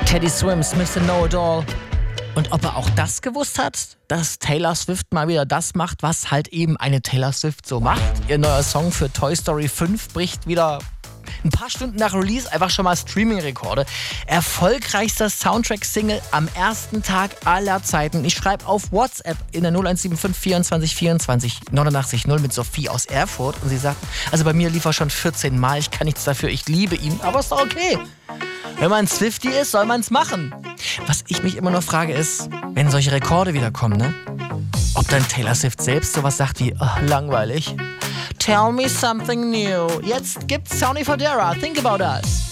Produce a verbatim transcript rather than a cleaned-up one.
Teddy Swims, Mister Know-It-All. Und ob er auch das gewusst hat, dass Taylor Swift mal wieder das macht, was halt eben eine Taylor Swift so macht. Ihr neuer Song für Toy Story fünf bricht wieder ein paar Stunden nach Release einfach schon mal Streaming-Rekorde. Erfolgreichster Soundtrack-Single am ersten Tag aller Zeiten. Ich schreibe auf WhatsApp in der null eins sieben fünf vierundzwanzig vierundzwanzig neunundachtzig null mit Sophie aus Erfurt. Und sie sagt, also bei mir lief er schon vierzehn Mal. Ich kann nichts dafür, ich liebe ihn. Aber ist doch okay. Wenn man Swiftie ist, soll man es machen. Was ich mich immer nur frage ist, wenn solche Rekorde wieder kommen, ne? Ob dann Taylor Swift selbst sowas sagt wie, oh, langweilig. Tell me something new. Jetzt gibt's Tony Fodera. Think about us.